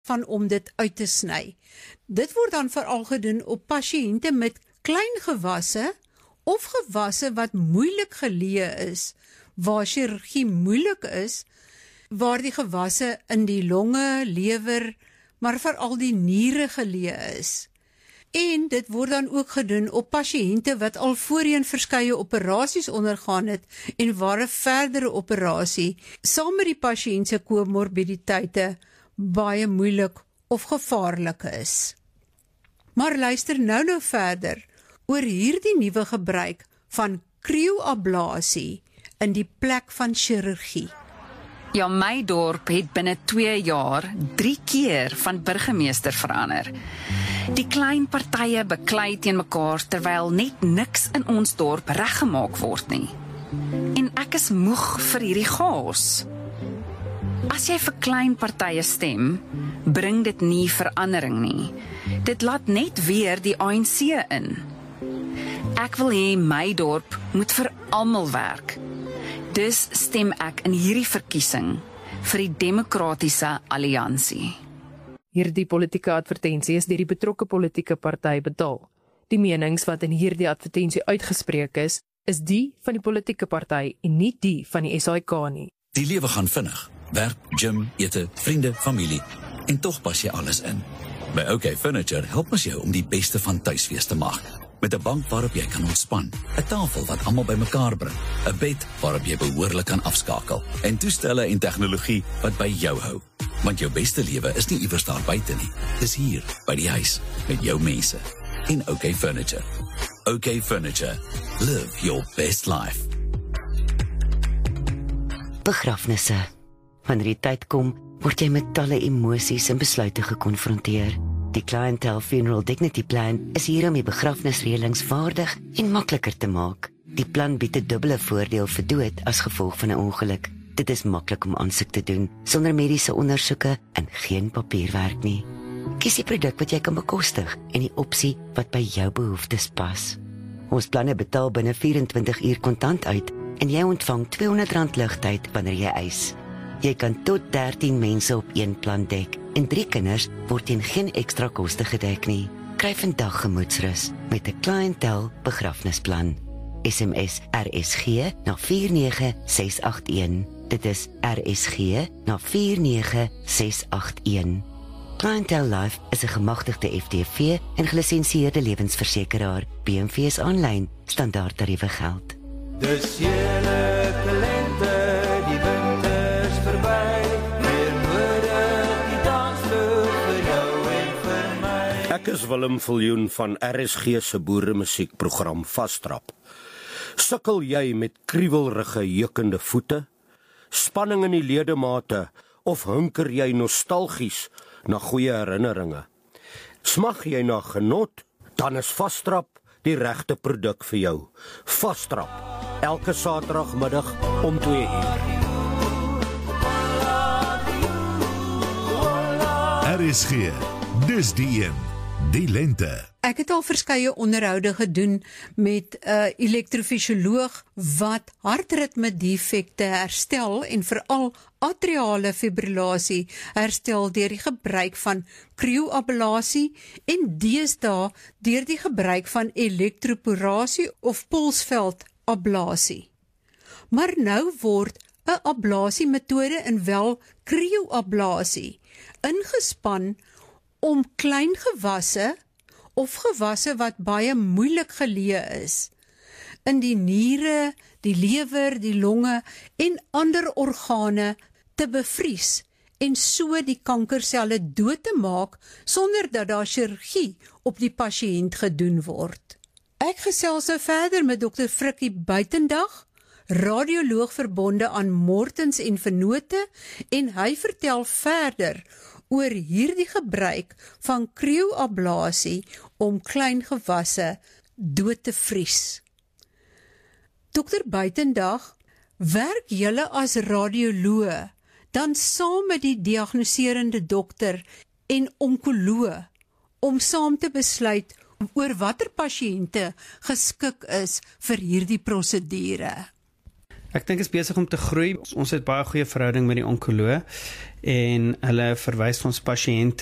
van om dit uit te sny. Dit word dan veral gedoen op pasiënte met klein gewasse of gewasse wat moeilik geleë is, waar chirurgie moeilik is, waar die gewasse in die longe, lewer, maar veral die niere geleë is. En dit word dan ook gedoen op pasiënte wat al voorheen verskeie operasies ondergaan het en waar 'n verdere operasie saam met die pasiënt se komorbiditeite baie moeilik of gevaarlik is. Maar luister nou verder oor hierdie nuwe gebruik van krioablasie in die plek van chirurgie. Ja, my dorp het binne 2 jaar 3 keer van burgemeester verander. Die klein partye beklei teen mekaar terwyl net niks in ons dorp reggemaak word nie. En ek is moeg vir hierdie chaos. As jy vir klein partye stem, bring dit nie verandering nie. Dit laat net weer die ANC in. Ek wil hê my dorp moet vir almal werk. Dus stem ek in hierdie verkiesing vir die Demokratiese Alliansie. Hierdie politieke advertensie is deur die betrokke politieke party betaal. Die menings wat in hierdie advertensie uitgespreek is die van die politieke party en nie die van die SAIK nie. Die lewe gaan vinnig. Werk, gym, ete, vriende, familie. En tog pas jy alles in. By OK Furniture help ons jou om die beste van tuisfees te maak. Met 'n bank waarop jy kan ontspan, 'n tafel wat almal bymekaar bring, 'n bed waarop jy behoorlik kan afskakel, en toestelle en tegnologie wat by jou hou. Want jou beste lewe is nie iewers daar buite nie. Dis hier, by die huis, met jou mense. In OK Furniture. OK Furniture. Live your best life. Begrafnisse. Wanneer die tyd kom, word jy met talle emosies en besluite gekonfronteer. Die Clientele Funeral Dignity Plan is hier om die begrafnisreëlings vaardig en makliker te maak. Die plan bied 'n dubbele voordeel vir dood as gevolg van 'n ongeluk. Dit is maklik om aansoek te doen, sonder mediese ondersoeke en geen papierwerk nie. Kies die produk wat jy kan bekostig en die opsie wat by jou behoeftes pas. Ons planne betaal binne 24 uur kontant uit en jy ontvang R200 ligtyd wanneer jy eis. Jy kan tot 13 mense op een plan dek en 3 kinders word teen geen ekstra koste gedek nie. Kry vandag gemoedsrus met 'n Clientele begrafnisplan. SMS RSG na 49681. Dit is RSG na 49681. Clientele Life is 'n gemagtigde FTV en gelisensieerde lewensversekeraar. BMV is aanlyn, standaard tariewe geld. Dis heerlike lente, die winters verby, weer nodig die dansvloer vir jou en vir my. Ek is Willem Viljoen van RSG se boeremusiekprogram Vastrap. Sukkel jy met kriewelrige jeukende voete, spanning in die ledemate of hunker jy nostalgies na goeie herinneringe? Smag jy na genot, dan is Vastrap die regte produk vir jou. Vastrap, elke Saterdagmiddag om 2:00. RSG, dis die een, die lente. Ek het al verskeie onderhoude gedoen met 'n elektrofisioloog wat hartritme defekte herstel en veral atriale fibrillasie herstel deur die gebruik van krioablasie en deesdae deur die gebruik van elektroporasie of polsveldablasie. Maar nou word 'n ablasiemetode en wel krioablasie ingespan om klein gewasse of gewasse wat baie moeilik geleë is, in die niere, die lewer, die longe en ander organe te bevries en so die kankerselle dood te maak sonder dat daar chirurgie op die pasiënt gedoen word. Ek gesels nou verder met Dr. Frikkie Buitendag, radioloog verbonde aan Mortens en Vennote, en hy vertel verder oor hierdie gebruik van krioablasie om klein gewasse dood te vries. Dr. Buitendag, werk julle as radioloog dan saam met die diagnoserende dokter en onkoloog om saam te besluit oor watter pasiënte geskik is vir hierdie prosedure? Ek dink is besig om te groei. Ons het baie goeie verhouding met die onkoloog en hulle verwys ons pasiënte